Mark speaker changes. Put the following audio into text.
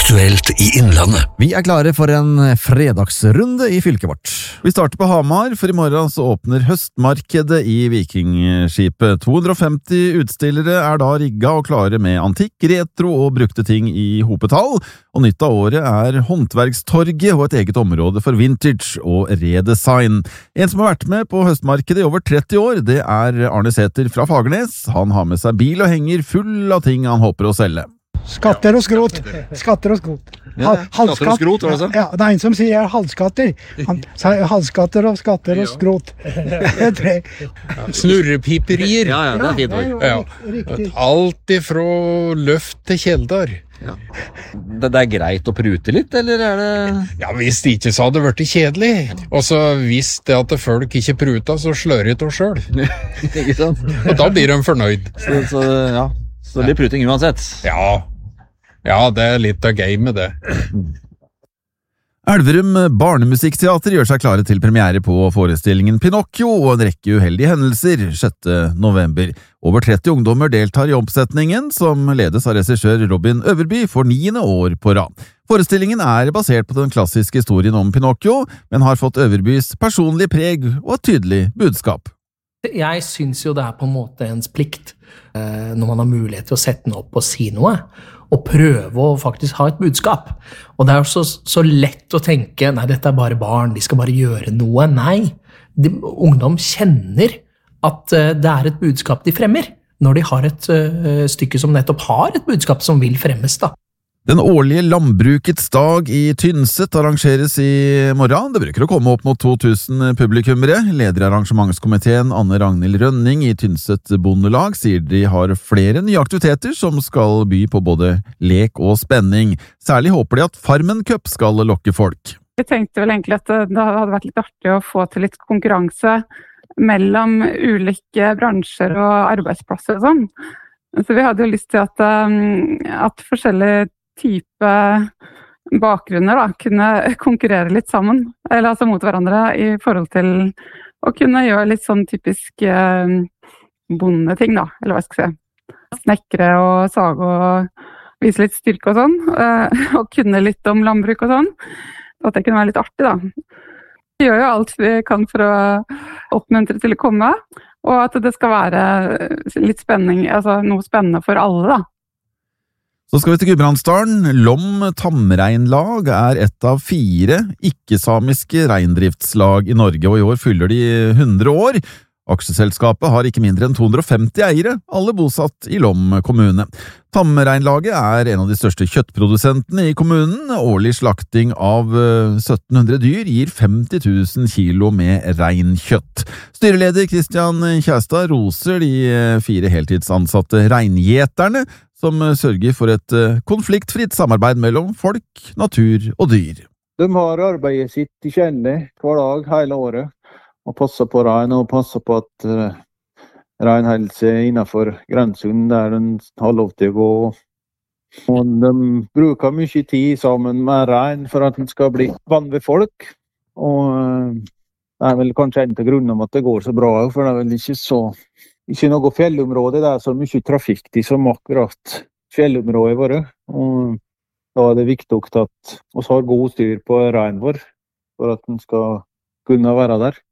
Speaker 1: Aktuelt i Innlandet.
Speaker 2: Vi klare for en fredagsrunde i fylket vårt. Vi starter på Hamar, for i morgen så åpner høstmarkedet i Vikingskipet. 250 utstillere da rigget og klare med antikk, retro og brukte ting i hopetall. Og nytt av året håndverkstorget og et eget område for vintage og redesign. En som har vært med på høstmarkedet i over 30 år, det Arne Sæther fra Fagernes. Han har med seg bil og henger full av ting han håper å selge.
Speaker 3: Skatter og skrot. Skatter og skrot.
Speaker 4: Ja, skatter og skrot, var det sånn?
Speaker 3: Ja, det en som sier halvskatter. Han sier halvskatter og skatter og skrot.
Speaker 4: Snurrepiperier.
Speaker 5: Ja, det fint ord.
Speaker 3: Riktig.
Speaker 4: Alt ifra løft til kjeldar.
Speaker 5: Ja. Det greit å prute litt, eller det...
Speaker 4: Ja, hvis det ikke så hadde vært kjedelig. Og så hvis det at folk ikke pruta, så slør det til oss selv.
Speaker 5: Ikke sant?
Speaker 4: Og da blir de fornøyd.
Speaker 5: Så det blir pruting uansett.
Speaker 4: Ja, det litt av gamet det.
Speaker 2: Elverum Barnemusikkteater gjør seg klare til premiere på forestillingen Pinocchio og en rekke uheldige hendelser 6. november. Over 30 ungdommer deltar i oppsetningen, som ledes av regissør Robin Øverby for 9. år på rad. Forestillingen basert på den klassiske historien om Pinocchio, men har fått Øverbys personlige preg og et tydelig budskap.
Speaker 6: Jeg synes jo det på en måte ens plikt, når man har mulighet til å sette den opp og si noe, og prøve å faktisk ha et budskap. Og det jo så lett å tenke, nei, dette bare barn, de skal bare gjøre noe. Nei, ungdom kjenner at det et budskap de fremmer, når de har et stykke som nettopp har et budskap som vil fremmes da.
Speaker 2: Den årlige Landbrukets dag i Tynset arrangeres i morgen. Det bruker å komme opp mot 2000 publikummere. Leder i arrangementskomiteen Anne Ragnhild Rønning i Tynset Bondelag sier de har flere nye aktiviteter som skal by på både lek og spenning. Særlig håper de at Farmen Cup skal lokke folk.
Speaker 7: Vi tenkte vel egentlig at det hadde vært litt artig å få til litt konkurranse mellom ulike bransjer og arbeidsplasser og sånn. Så vi hadde jo lyst til at forskjellige type bakgrunner da, kunne konkurrere litt sammen, eller altså mot hverandre i forhold til å kunne gjøre litt sånn typisk bondeting da, eller hva skal jeg si. Snekre og sage og vise litt styrke og sånn, og kunne litt om landbruk og sånn. At det kunne være litt artig da. Vi gjør jo alt vi kan for å oppmuntre til å komme, og at det skal være litt spenning, altså noe spennende for alle da.
Speaker 2: Så skal vi til Gudbrandsdalen. Lom Tamreinlag et av 4 ikke-samiske reindriftslag i Norge, og i år fyller de 100 år. Aksjeselskapet har ikke mindre enn 250 eiere, alle bosatt i Lom kommune. Tamreinlaget en av de største kjøttprodusentene i kommunen. Årlig slakting av 1700 dyr gir 50 000 kilo med reinkjøtt. Styreleder Kristian Kjærstad roser de 4 heltidsansatte reingjeterne, som sørger for et konfliktfritt samarbeid mellom folk, natur og dyr.
Speaker 8: De har arbeidet sitt i kjenne hver dag, hele året, og passer på rein, og passer på at rein holder seg innenfor grensen der den har lov til å gå. Og de bruker mye tid sammen med rein for at den skal bli vant ved folk, og det vel kanskje en av grunnene om at det går så bra, for det vel ikke noe fjellområde, det så mye trafikk i som akkurat fjellområdet våre, og da det viktig at vi har god styr på reinen vår, for at den skal kunne være der.